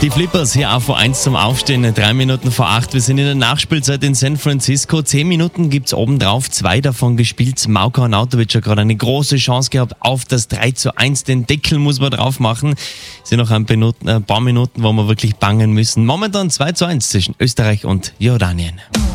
Die Flippers hier auch vor 1 zum Aufstehen, 3 Minuten vor 8. Wir sind in der Nachspielzeit in San Francisco. 10 Minuten gibt's obendrauf, 2 davon gespielt. Mauka Arnautovic hat gerade eine große Chance gehabt auf das 3:1. Den Deckel muss man drauf machen. Es sind noch ein paar Minuten, wo wir wirklich bangen müssen. Momentan 2:1 zwischen Österreich und Jordanien.